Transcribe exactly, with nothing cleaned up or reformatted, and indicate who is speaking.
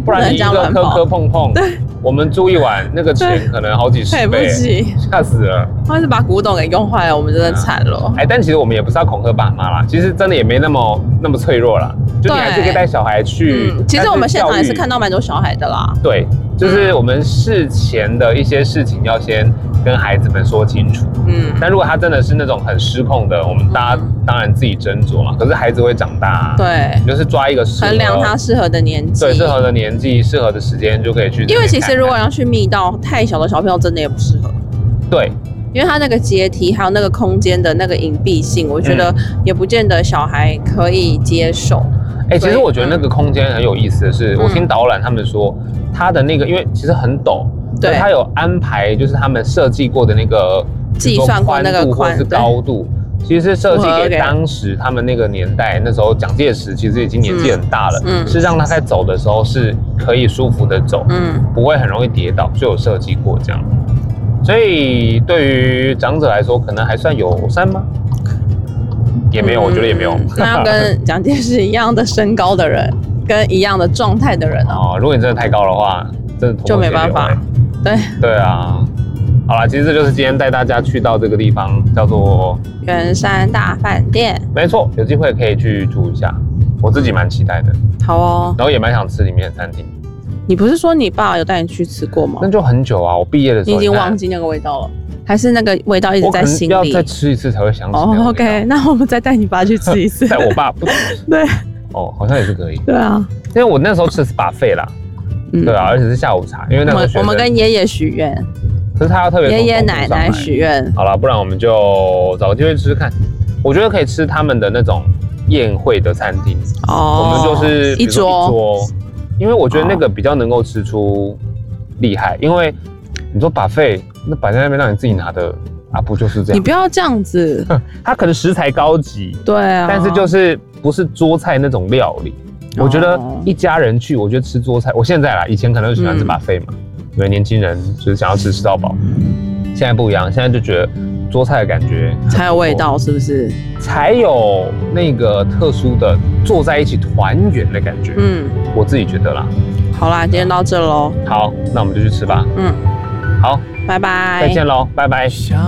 Speaker 1: 不然你一个磕磕碰碰，
Speaker 2: 对，
Speaker 1: 我们住一晚那个钱可能好几十倍，吓死了。
Speaker 2: 要是把古董给用坏了，我们真的惨了。
Speaker 1: 哎，但其实我们也不是要恐吓爸妈啦，其实真的也没那么那么脆弱啦，就你还是可以带小孩去。
Speaker 2: 嗯，其实我们现场也是看到蛮多小孩的啦。
Speaker 1: 对，就是我们事前的一些事情要先跟孩子们说清楚。嗯，但如果他真的是那种很失控的，我们大家当然自己斟酌嘛。可是孩子会长大、啊，
Speaker 2: 对，
Speaker 1: 就是抓一个
Speaker 2: 衡量他适合的年纪，
Speaker 1: 对，适合的年纪、适合的时间就可以去看看。
Speaker 2: 因为其实如果要去密道，太小的小朋友真的也不适合。
Speaker 1: 对，
Speaker 2: 因为他那个阶梯还有那个空间的那个隐蔽性，我觉得也不见得小孩可以接受。
Speaker 1: 哎、欸，其实我觉得那个空间很有意思的是，嗯、我听导览他们说，他的那个因为其实很陡，对，他有安排就是他们设计过的那个
Speaker 2: 计算过那个
Speaker 1: 宽度或是高度，其实是设计给当时他们那个年代，那时候蒋介石其实已经年纪很大了，嗯，是让他在走的时候是可以舒服的走，嗯，不会很容易跌倒，就有设计过这样。所以对于长者来说，可能还算友善吗？也没有，嗯、我觉得也没有。
Speaker 2: 那要跟蒋介石一样的身高的人，跟一样的状态的人哦。
Speaker 1: 哦，如果你真的太高的话，真的
Speaker 2: 就没办法。对
Speaker 1: 对啊，好啦，其实这就是今天带大家去到这个地方，叫做
Speaker 2: 圆山大饭店。
Speaker 1: 没错，有机会可以去住一下，我自己蛮期待的。
Speaker 2: 好哦，
Speaker 1: 然后也蛮想吃里面的餐厅。
Speaker 2: 你不是说你爸有带你去吃过吗？
Speaker 1: 那就很久啊，我毕业的时候。
Speaker 2: 你已经忘记那个味道了，还是那个味道一直在心里？
Speaker 1: 我可能要再吃一次才会想起。
Speaker 2: 哦 ，OK， 那我们再带你爸去吃一次。
Speaker 1: 带我爸不
Speaker 2: 对。
Speaker 1: 哦，好像也是可以。
Speaker 2: 对啊，
Speaker 1: 因为我那时候吃的是 buffet 啦，嗯、对啊，而且是下午茶，因为那时候学生
Speaker 2: 我们跟爷爷许愿，
Speaker 1: 可是他要特别
Speaker 2: 爷爷奶奶许愿。
Speaker 1: 好了，不然我们就找个机会吃吃看。我觉得可以吃他们的那种宴会的餐厅。哦，我们就是
Speaker 2: 一桌。
Speaker 1: 一桌因为我觉得那个比较能够吃出厉害，因为你说 buffet 那摆在那边让你自己拿的啊，不就是这样？
Speaker 2: 你不要这样子，
Speaker 1: 它可能食材高级，
Speaker 2: 对啊，
Speaker 1: 但是就是不是桌菜那种料理。我觉得一家人去，我觉得吃桌菜，我现在啦，以前可能喜欢吃 buffet 嘛，因为年轻人就是想要吃吃到饱，现在不一样，现在就觉得桌菜的感觉
Speaker 2: 才有味道，是不是？
Speaker 1: 才有那个特殊的坐在一起团圆的感觉。嗯，我自己觉得啦。
Speaker 2: 好啦，今天到这喽。
Speaker 1: 好，那我们就去吃吧。嗯，好，
Speaker 2: 拜拜，
Speaker 1: 再见喽，拜拜。